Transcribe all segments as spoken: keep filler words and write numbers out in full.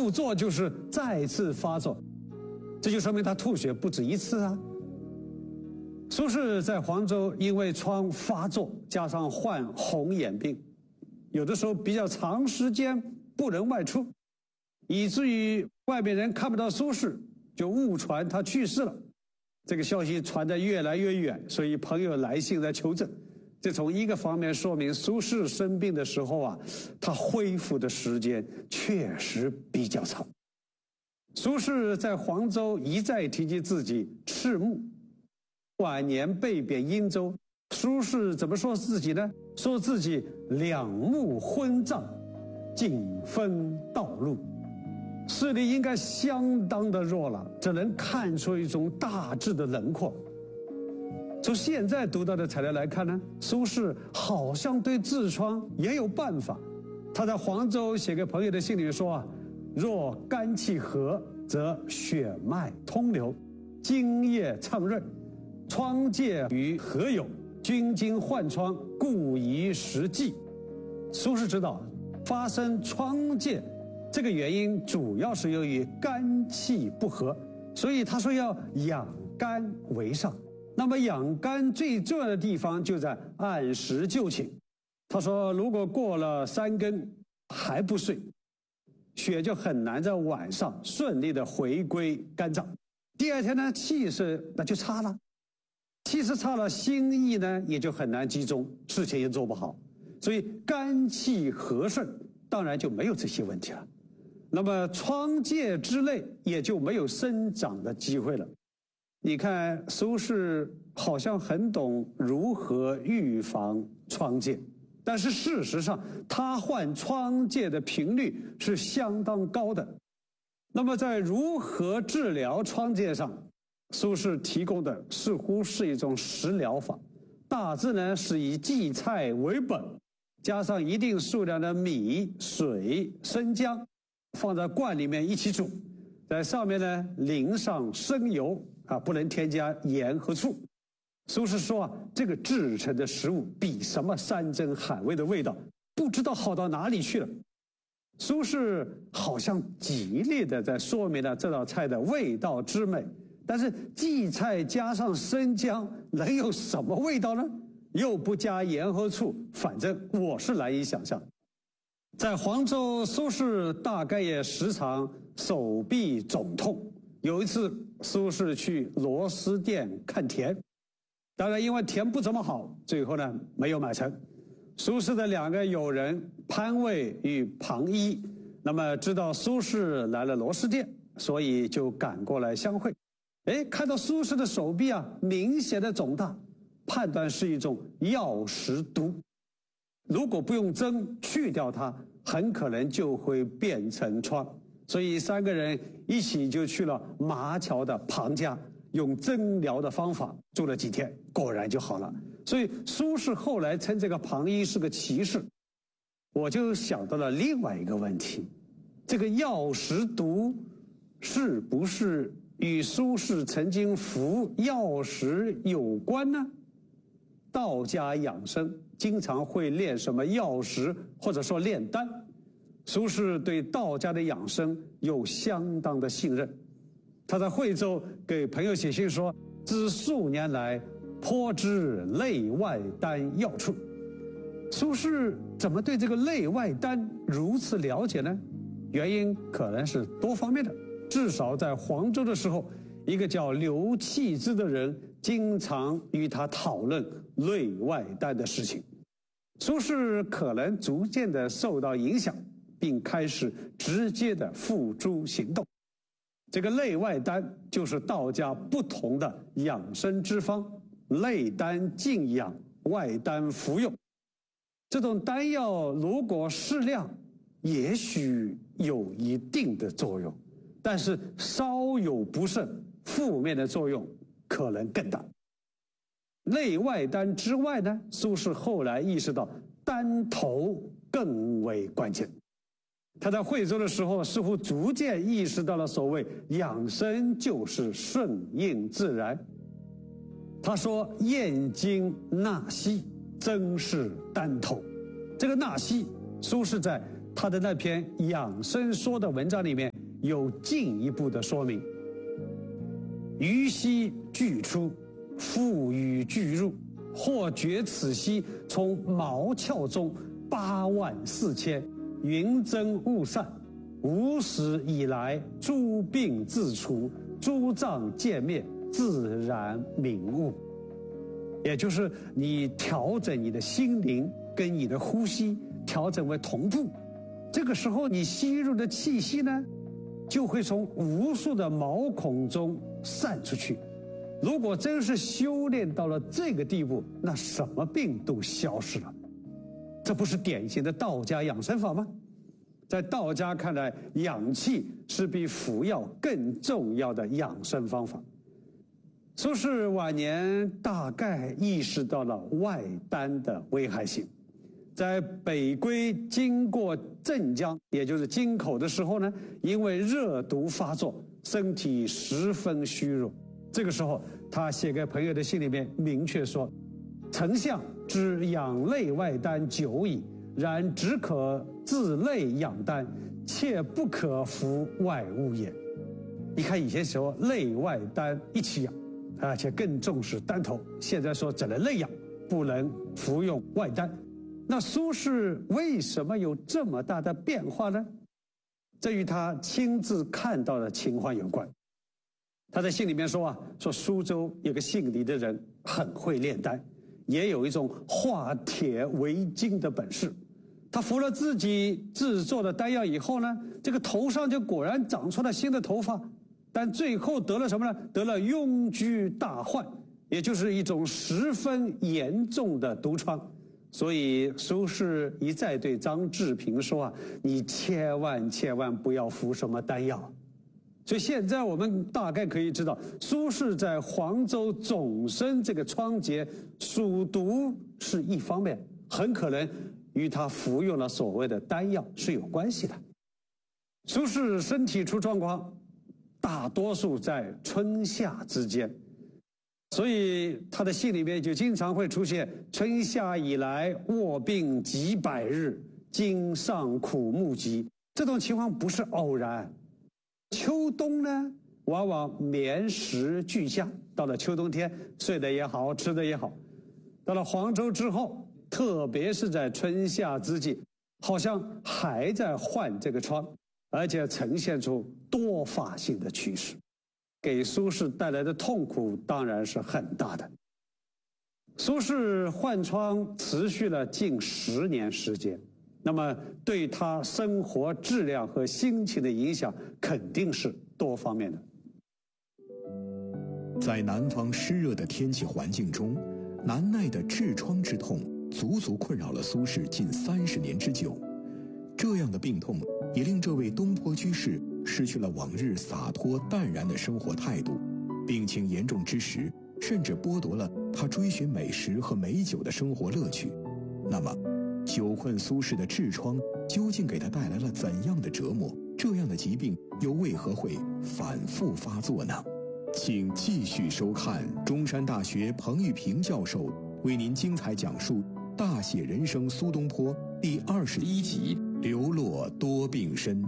复作就是再次发作，这就说明他吐血不止一次啊。苏轼在黄州因为疮发作，加上患红眼病，有的时候比较长时间不能外出，以至于外面人看不到苏轼，就误传他去世了。这个消息传得越来越远，所以朋友来信来求证。这从一个方面说明苏轼生病的时候啊，他恢复的时间确实比较长。苏轼在黄州一再提及自己赤目，晚年被贬殷州，苏轼怎么说自己呢？说自己两目昏胀，颈分道路，视力应该相当的弱了，只能看出一种大致的轮廓。从现在读到的材料来看呢，苏轼好像对痔疮也有办法。他在黄州写给朋友的信里面说啊，若肝气和，则血脉通流，津液畅润，疮疥与何有？君今患疮，故宜食剂。苏轼知道发生疮疥这个原因主要是由于肝气不和，所以他说要养肝为上。那么养肝最重要的地方就在按时就寝。他说如果过了三更还不睡，血就很难在晚上顺利的回归肝脏，第二天呢气势那就差了，气势差了，心意呢也就很难集中，事情也做不好。所以肝气和顺，当然就没有这些问题了，那么疮疥之类也就没有生长的机会了。你看苏轼好像很懂如何预防疮疥，但是事实上他患疮疥的频率是相当高的。那么在如何治疗疮疥上，苏轼提供的似乎是一种食疗法，大致呢是以荠菜为本，加上一定数量的米、水、生姜放在罐里面一起煮，在上面呢淋上生油啊，不能添加盐和醋。苏轼说啊，这个制成的食物比什么山珍海味的味道不知道好到哪里去了。苏轼好像极力的在说明了这道菜的味道之美，但是荠菜加上生姜能有什么味道呢？又不加盐和醋，反正我是难以想象。在黄州，苏轼大概也时常手臂肿痛。有一次苏轼去螺丝店看田，当然因为田不怎么好，最后呢没有买成。苏轼的两个友人潘魏与庞一，那么知道苏轼来了螺丝店，所以就赶过来相会。哎，看到苏轼的手臂啊明显的肿大，判断是一种药石毒，如果不用针去掉它，很可能就会变成疮。所以三个人一起就去了麻桥的庞家，用针疗的方法住了几天，果然就好了。所以苏轼后来称这个庞一是个奇士。我就想到了另外一个问题，这个药石毒是不是与苏轼曾经服药石有关呢？道家养生经常会炼什么药石，或者说炼丹。苏轼对道家的养生有相当的信任，他在惠州给朋友写信说，自数年来颇知内外丹要处。苏轼怎么对这个内外丹如此了解呢？原因可能是多方面的，至少在黄州的时候，一个叫刘弃之的人经常与他讨论内外丹的事情。苏轼可能逐渐的受到影响，并开始直接的付诸行动。这个内外丹就是道家不同的养生之方，内丹静养，外丹服用。这种丹药如果适量，也许有一定的作用，但是稍有不慎，负面的作用可能更大。内外丹之外呢，苏轼后来意识到丹头更为关键。他在惠州的时候，似乎逐渐意识到了所谓养生就是顺应自然。他说验经纳西，真是丹头。这个纳西，苏轼在他的那篇养生说的文章里面有进一步的说明。鱼兮俱出，复与俱入，或觉此兮从毛窍中八万四千，云蒸雾散，无始以来，诸病自除，诸障渐灭，自然明悟。也就是你调整你的心灵跟你的呼吸调整为同步，这个时候你吸入的气息呢，就会从无数的毛孔中散出去。如果真是修炼到了这个地步，那什么病都消失了。这不是典型的道家养生法吗？在道家看来，养气是比服药更重要的养生方法。苏轼晚年大概意识到了外丹的危害性，在北归经过镇江，也就是京口的时候呢，因为热毒发作，身体十分虚弱。这个时候，他写给朋友的信里面明确说：“丞相知养内外丹久矣，然只可自内养丹，切不可服外物也。”你看以前说内外丹一起养，而且更重视丹头，现在说只能内养，不能服用外丹。那苏轼为什么有这么大的变化呢？这与他亲自看到的情况有关。他在信里面说啊，说苏州有个姓李的人很会炼丹，也有一种化铁为金的本事。他服了自己制作的丹药以后呢，这个头上就果然长出了新的头发，但最后得了什么呢？得了痈疽大患，也就是一种十分严重的毒疮。所以苏轼一再对张志平说啊，你千万千万不要服什么丹药。所以现在我们大概可以知道，苏轼在黄州总生这个疮疖，属毒是一方面，很可能与他服用了所谓的丹药是有关系的。苏轼身体出状况，大多数在春夏之间，所以他的信里面就经常会出现春夏以来卧病几百日，经上苦目疾，这种情况不是偶然。秋冬呢，往往眠食俱下，到了秋冬天睡得也好，吃得也好。到了黄州之后，特别是在春夏之际，好像还在患这个疮，而且呈现出多发性的趋势，给苏轼带来的痛苦当然是很大的。苏轼患疮持续了近十年时间，那么对他生活质量和心情的影响肯定是多方面的。 在南方湿热的天气环境中，难耐的痔疮之痛足足困扰了苏轼近三十年之久。这样的病痛也令这位东坡居士失去了往日洒脱淡然的生活态度，病情严重之时，甚至剥夺了他追寻美食和美酒的生活乐趣。那么久困苏轼的痔疮究竟给他带来了怎样的折磨？这样的疾病又为何会反复发作呢？请继续收看中山大学彭玉平教授为您精彩讲述《大写人生苏东坡》第二十一集《流落多病身》。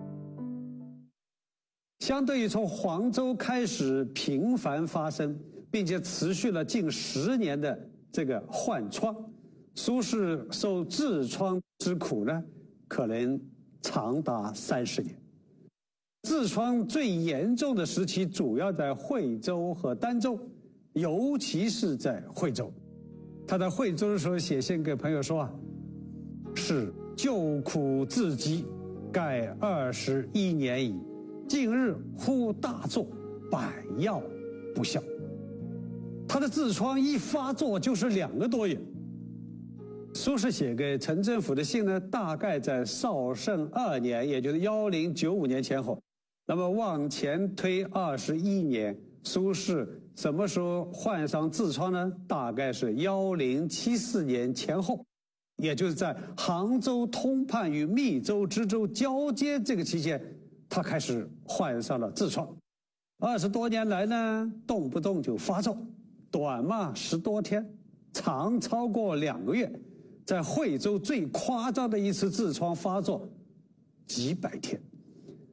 相对于从黄州开始频繁发生，并且持续了近十年的这个患疮，苏轼受痔疮之苦呢，可能长达三十年。痔疮最严重的时期主要在惠州和儋州，尤其是在惠州。他在惠州的时候写信给朋友说啊，是救苦自疾，盖二十一年矣，近日忽大作，百药不效。他的痔疮一发作就是两个多月。苏轼写给陈政府的信呢，大概在绍圣二年，也就是一零九五年前后。那么往前推二十一年，苏轼什么时候患上痔疮呢？大概是一零七四年前后，也就是在杭州通判与密州、知州交接这个期间，他开始患上了痔疮。二十多年来呢，动不动就发作，短嘛十多天，长超过两个月。在惠州最夸张的一次痔疮发作，几百天。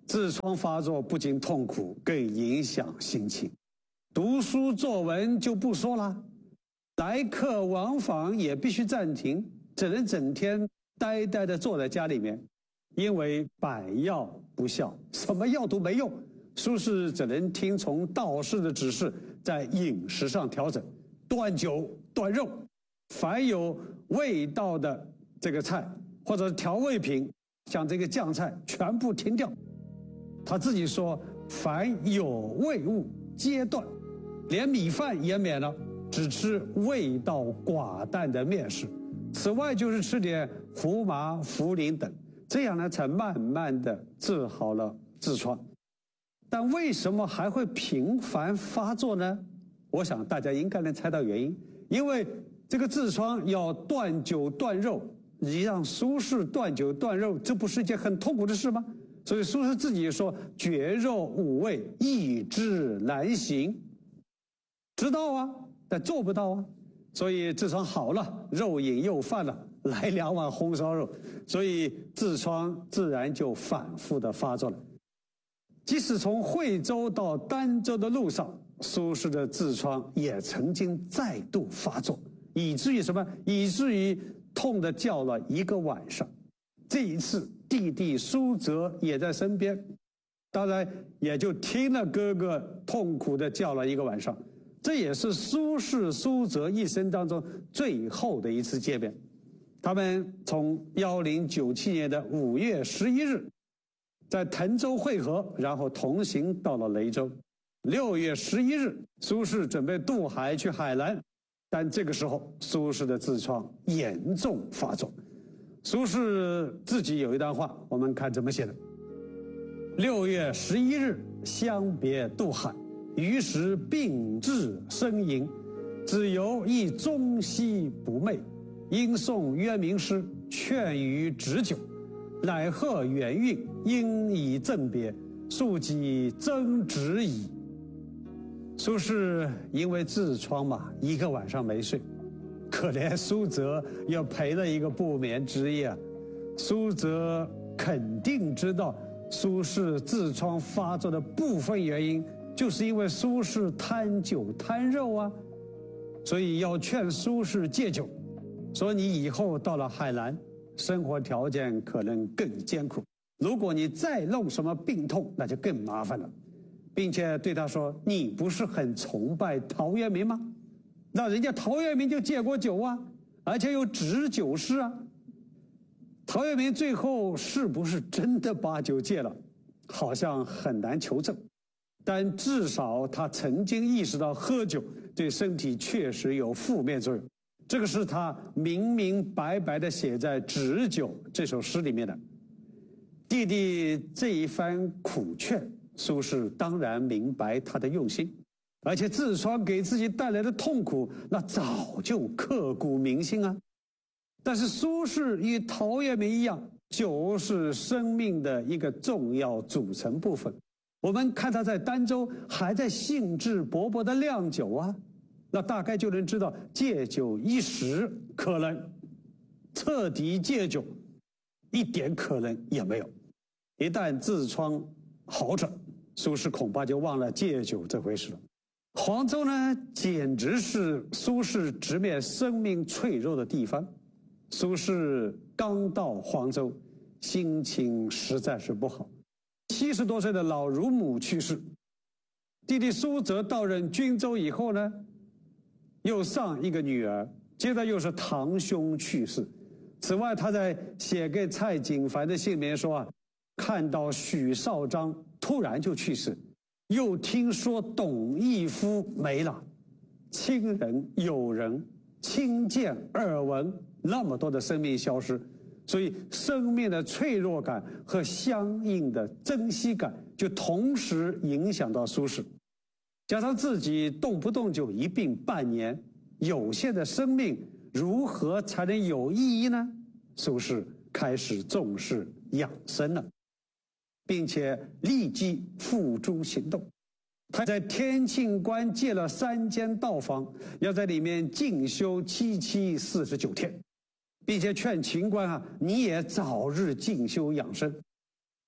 痔疮发作不仅痛苦，更影响心情。读书作文就不说了，来客往访也必须暂停，只能整天呆呆地坐在家里面。因为百药不效，什么药都没用，苏轼只能听从道士的指示，在饮食上调整，断酒断肉，凡有味道的这个菜或者调味品，像这个酱菜全部停掉。他自己说，凡有味物皆断，连米饭也免了，只吃味道寡淡的面食。此外就是吃点胡麻、茯苓等，这样呢才慢慢的治好了痔疮。但为什么还会频繁发作呢？我想大家应该能猜到原因，因为这个痔疮要断酒断肉，你让苏轼断酒断肉，这不是一件很痛苦的事吗？所以苏轼自己说，绝肉五味，意志难行。知道啊，但做不到啊。所以痔疮好了，肉瘾又犯了，来两碗红烧肉，所以痔疮自然就反复的发作了。即使从惠州到儋州的路上，苏轼的痔疮也曾经再度发作，以至于什么？以至于痛得叫了一个晚上。这一次弟弟苏辙也在身边，当然也就听了哥哥痛苦地叫了一个晚上。这也是苏轼、苏辙一生当中最后的一次见面。他们从一零九七年的五月十一日在滕州会合，然后同行到了雷州。六月十一日，苏轼准备渡海去海南，但这个时候苏轼的痔疮严重发作。苏轼自己有一段话，我们看怎么写的：六月十一日，相别渡海，余时病至呻吟，子由亦中西不寐，因诵渊明诗，劝于止酒，乃贺元运，因以赠别，庶几争执矣。苏轼因为痔疮嘛，一个晚上没睡，可怜苏辙又赔了一个不眠之夜。苏辙肯定知道苏轼痔疮发作的部分原因就是因为苏轼贪酒贪肉啊，所以要劝苏轼戒酒，说你以后到了海南，生活条件可能更艰苦，如果你再弄什么病痛，那就更麻烦了。并且对他说，你不是很崇拜陶渊明吗？那人家陶渊明就戒过酒啊，而且有止酒诗啊。陶渊明最后是不是真的把酒戒了，好像很难求证，但至少他曾经意识到喝酒对身体确实有负面作用，这个是他明明白白地写在《止酒》这首诗里面的。弟弟这一番苦劝，苏轼当然明白他的用心，而且痔疮给自己带来的痛苦，那早就刻骨铭心啊。但是苏轼与陶渊明一样，酒是生命的一个重要组成部分。我们看他在儋州还在兴致勃勃地酿酒啊，那大概就能知道戒酒一时可能，彻底戒酒一点可能也没有。一旦痔疮好转，苏轼恐怕就忘了戒酒这回事了。黄州呢，简直是苏轼直面生命脆弱的地方。苏轼刚到黄州，心情实在是不好。七十多岁的老乳母去世，弟弟苏辙到任均州以后呢，又丧一个女儿，接着又是堂兄去世。此外，他在写给蔡景凡的信里面说啊，看到许绍章突然就去世，又听说董翳夫没了，亲人、友人、亲见、耳闻，那么多的生命消失，所以生命的脆弱感和相应的珍惜感就同时影响到苏轼。加上自己动不动就一病半年，有限的生命如何才能有意义呢？苏轼开始重视养生了，并且立即付诸行动。他在天庆观建了三间道房，要在里面静修七七四十九天，并且劝秦观啊，你也早日静修养生。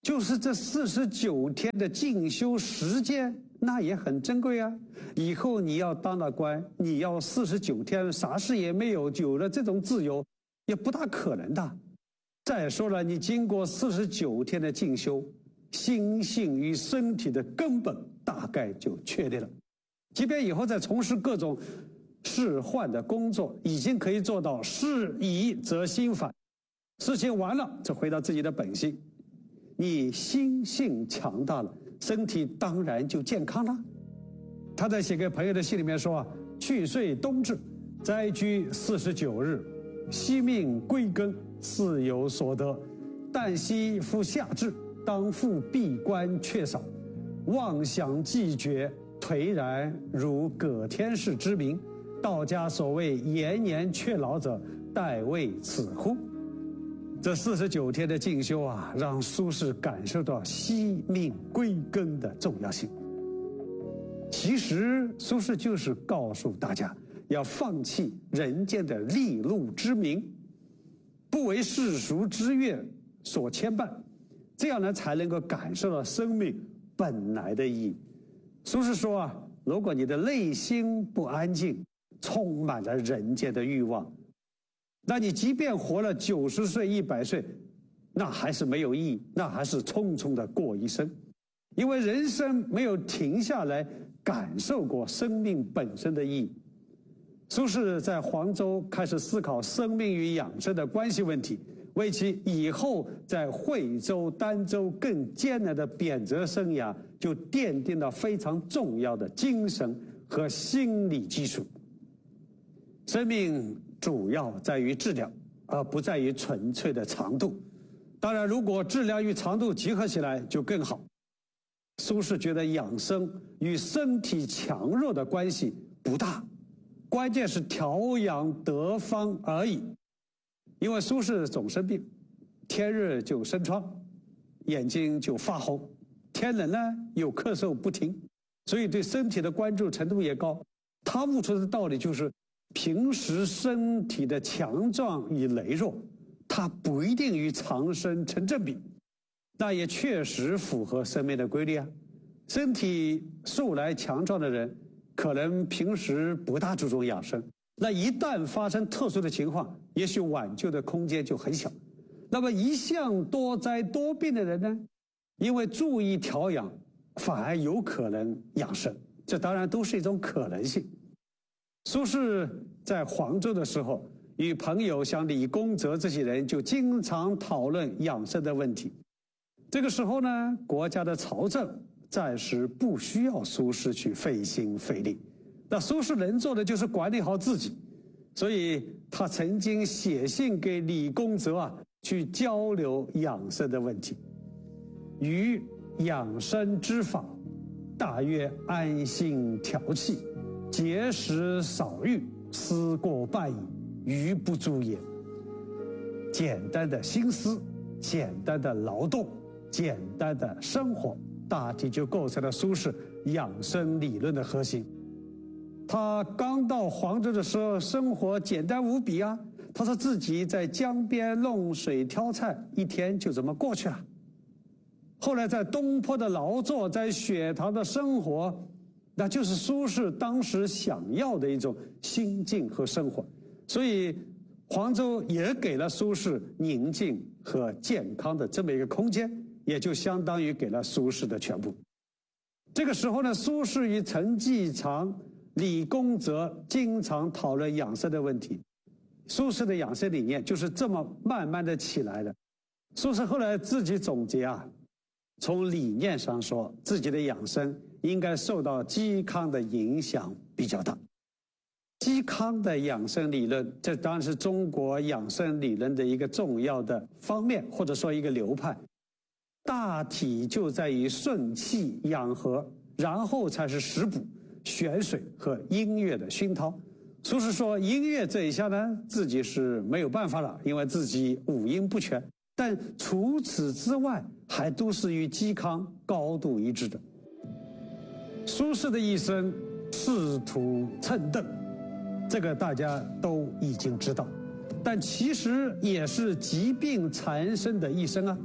就是这四十九天的进修时间，那也很珍贵啊。以后你要当了官，你要四十九天啥事也没有，有了这种自由，也不大可能的。再说了，你经过四十九天的进修，心性与身体的根本大概就确定了。即便以后再从事各种仕宦的工作，已经可以做到事已则心返，事情完了就回到自己的本性。你心性强大了，身体当然就健康了。他在写给朋友的信里面说啊，去岁冬至，斋居四十九日，惜命归根，似有所得。旦夕夫夏至，当复闭关却少，妄想既绝，颓然如葛天氏之名。道家所谓延年却老者，殆为此乎？这四十九天的进修啊，让苏轼感受到惜命归根的重要性。其实苏轼就是告诉大家，要放弃人间的利禄之名，不为世俗之乐所牵绊，这样呢才能够感受到生命本来的意义。苏轼说啊，如果你的内心不安静，充满了人间的欲望，那你即便活了九十岁、一百岁，那还是没有意义，那还是匆匆的过一生，因为人生没有停下来感受过生命本身的意义。苏轼在黄州开始思考生命与养生的关系问题，为其以后在惠州、儋州更艰难的贬谪生涯就奠定了非常重要的精神和心理基础。生命主要在于质量，而不在于纯粹的长度。当然，如果质量与长度结合起来就更好。苏轼觉得养生与身体强弱的关系不大，关键是调养得方而已。因为苏轼总生病，天热就生疮，眼睛就发红，天冷呢又咳嗽不停，所以对身体的关注程度也高。他悟出的道理就是，平时身体的强壮与羸弱，它不一定与长生成正比，那也确实符合生命的规律啊。身体素来强壮的人，可能平时不大注重养生，那一旦发生特殊的情况，也许挽救的空间就很小。那么一向多灾多病的人呢，因为注意调养，反而有可能养生，这当然都是一种可能性。苏轼在黄州的时候，与朋友像李公泽这些人就经常讨论养生的问题。这个时候呢，国家的朝政暂时不需要苏轼去费心费力，那苏轼能做的就是管理好自己，所以他曾经写信给李公泽啊，去交流养生的问题。于养生之法，大约安心调气，节食少欲，思过半矣，余不足也。简单的心思，简单的劳动，简单的生活，大体就构成了苏轼养生理论的核心。他刚到黄州的时候，生活简单无比啊。他说自己在江边弄水挑菜，一天就这么过去了。后来在东坡的劳作，在雪堂的生活，那就是苏轼当时想要的一种心境和生活。所以黄州也给了苏轼宁静和健康的这么一个空间，也就相当于给了苏轼的全部。这个时候呢，苏轼与陈季常、李公泽经常讨论养生的问题。苏轼的养生理念就是这么慢慢的起来的。苏轼后来自己总结啊，从理念上说，自己的养生应该受到嵇康的影响比较大。嵇康的养生理论，这当然是中国养生理论的一个重要的方面，或者说一个流派，大体就在于顺气养和，然后才是食补、选水和音乐的熏陶。苏轼说音乐这一项呢，自己是没有办法了，因为自己五音不全，但除此之外还都是与嵇康高度一致的。苏轼的一生仕途称邓，这个大家都已经知道，但其实也是疾病缠身的一生啊。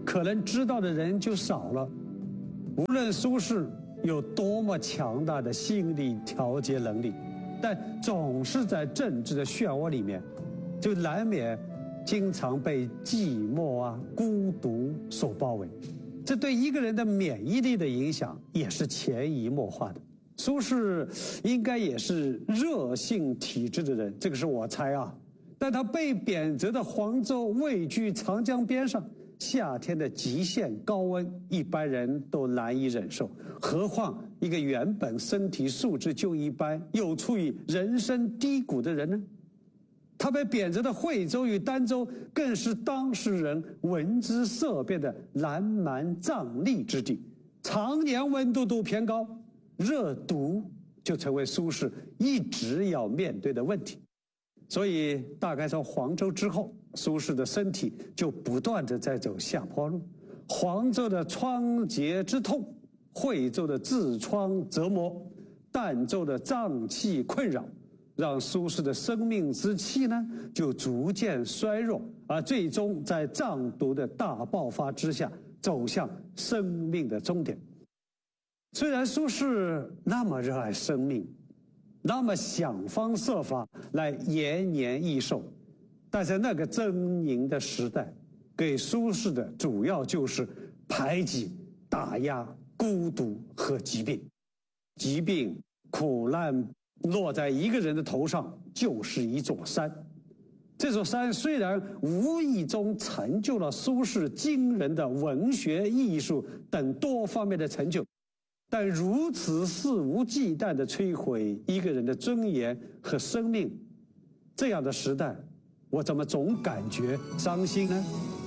可能知道的人就少了。无论苏轼有多么强大的心理调节能力，但总是在政治的漩涡里面，就难免经常被寂寞啊、孤独所包围。这对一个人的免疫力的影响也是潜移默化的。苏轼应该也是热性体质的人，这个是我猜啊。但他被贬谪的黄州位居长江边上，夏天的极限高温，一般人都难以忍受，何况一个原本身体素质就一般，又处于人生低谷的人呢？他被贬谪的惠州与儋州，更是当时人闻之色变的南蛮瘴疠之地，常年温度都偏高，热毒就成为苏轼一直要面对的问题。所以大概从黄州之后，苏轼的身体就不断的在走下坡路。黄州的疮疖之痛，惠州的痔疮折磨，儋州的瘴气困扰，让苏轼的生命之气呢就逐渐衰弱，而最终在瘴毒的大爆发之下走向生命的终点。虽然苏轼那么热爱生命，那么想方设法来延年益寿，但在那个狰狞的时代，给苏轼的主要就是排挤、打压、孤独和疾病。疾病、苦难落在一个人的头上，就是一座山。这座山虽然无意中成就了苏轼惊人的文学、艺术等多方面的成就，但如此肆无忌惮地摧毁一个人的尊严和生命，这样的时代，我怎么总感觉伤心呢？